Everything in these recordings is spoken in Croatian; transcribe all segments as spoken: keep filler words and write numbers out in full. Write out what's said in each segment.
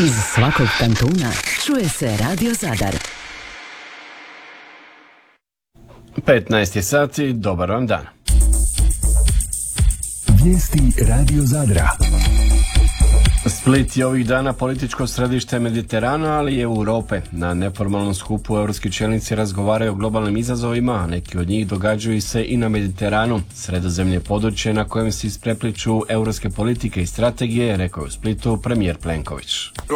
Iz svakog kantuna čuje se Radio Zadar. petnaest je sati, dobar vam dan. Vijesti Radio Zadra. Split je ovih dana političko središte Mediterana, ali i Europe. Na neformalnom skupu europski čelnici razgovaraju o globalnim izazovima, a neki od njih događaju se i na Mediteranu. Sredozemlje područje na kojem se isprepliču europske politike i strategije, rekao je u Splitu premijer Plenković.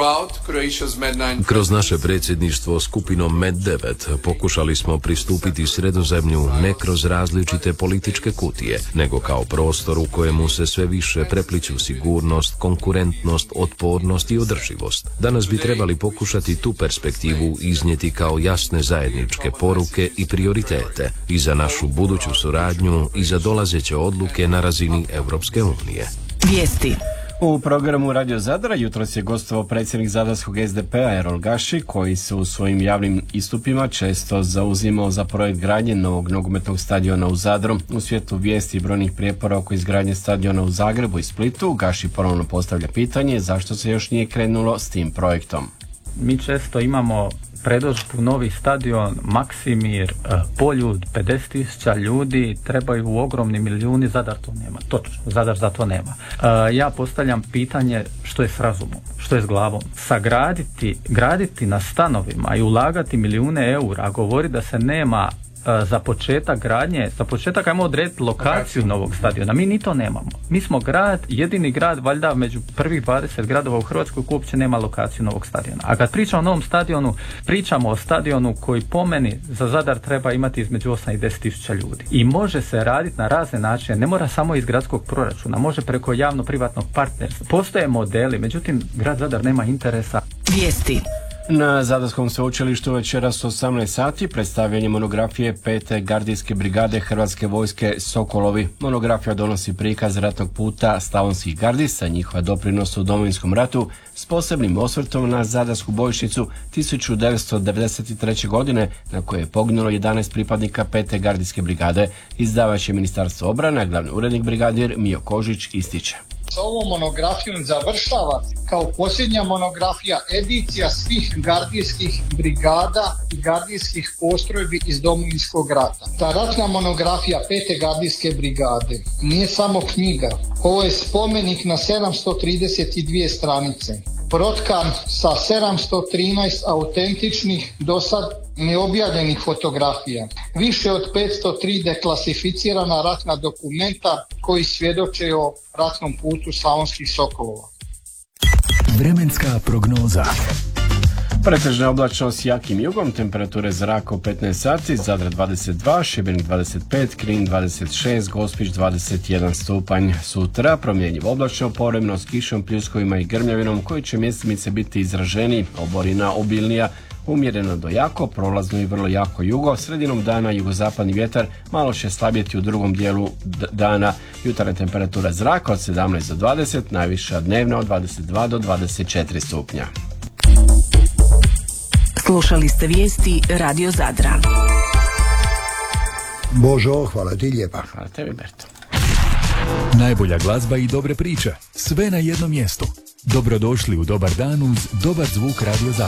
Kroz naše predsjedništvo skupinom Med devet pokušali smo pristupiti Sredozemlju ne kroz različite političke kutije, nego kao prostor u kojemu se sve više prepliću sigurnost, konkurentnost, otpornost i održivost. Danas bi trebali pokušati tu perspektivu iznijeti kao jasne zajedničke poruke i prioritete i za našu buduću suradnju i za dolazeće odluke na razini Europske unije. Vijesti. U programu Radio Zadra jutros je gostovao predsjednik zadarskog es de pea Erol Gaši, koji se u svojim javnim istupima često zauzimao za projekt gradnje novog nogometnog stadiona u Zadru. U svijetu vijesti i brojnih prijepora oko izgradnje stadiona u Zagrebu i Splitu, Gaši ponovno postavlja pitanje zašto se još nije krenulo s tim projektom. Mi često imamo predodžbu novi stadion Maksimir, Poljud, pedeset tisuća ljudi, trebaju ogromni milijuni, Zadar to nema. Točno, Zadar za to nema. Ja postavljam pitanje što je s razumom, što je s glavom. Sagraditi, graditi na stanovima i ulagati milijune eura, a govori da se nema za početak gradnje, za početak ajmo odrediti lokaciju novog stadiona. Mi ni to nemamo. Mi smo grad, jedini grad valjda među prvih dvadeset gradova u Hrvatskoj koji uopće nema lokaciju novog stadiona. A kad pričamo o novom stadionu, pričamo o stadionu koji po meni za Zadar treba imati između osam i deset tisuća ljudi. I može se raditi na razne načine, ne mora samo iz gradskog proračuna, može preko javno-privatnog partnerstva. Postoje modeli, međutim grad Zadar nema interesa. Vijesti. Na Zadarskom sveučilištu večeras u osamnaest sati predstavljanje monografije pete gardijske brigade Hrvatske vojske Sokolovi. Monografija donosi prikaz ratnog puta slavonskih gardista, njihova doprinos u Domovinskom ratu s posebnim osvrtom na Zadarsku bojišnicu tisuću devetsto devedeset treće. godine na kojoj je poginulo jedanaest pripadnika pete gardijske brigade. Izdavač je Ministarstvo obrane, a glavni urednik brigadir Mijo Kožić ističe. S ovom monografijom završava kao posljednja monografija edicija svih gardijskih brigada i gardijskih postrojbi iz Domovinskog rata. Ta ratna monografija pete gardijske brigade nije samo knjiga. Ovo je spomenik na sedamsto trideset dvije stranice. Protkan sa sedamsto trinaest autentičnih do sad neobjavljenih fotografija. Više od petsto tri deklasificirana ratna dokumenta koji svjedoče o ratnom putu slavonskih Sokolova. Vremenska prognoza. Pretežna oblačnost s jakim jugom, temperature zraka u petnaest sati, Zadar dvadeset dva, Šibenik dvadeset pet, Knin dvadeset šest, Gospić dvadeset jedan stupanj. Sutra promjenjivo oblačno, povremeno s kišom, pljuskovima i grmljavinom koji će mjestimice biti izraženiji, oborina obilnija, umjereno do jako, prolazno i vrlo jako jugo, sredinom dana jugozapadni vjetar malo će slabjeti u drugom dijelu d- dana, jutarnja temperatura zraka od sedamnaest do dvadeset, najviša dnevna od dvadeset dva do dvadeset četiri stupnja. Slušali ste vijesti Radio Zadra. Božo, hvala ti lijepa. Hvala tebi, Berto. Najbolja glazba i dobre priče. Sve na jednom mjestu. Dobrodošli u Dobar dan uz dobar zvuk Radio Zadra.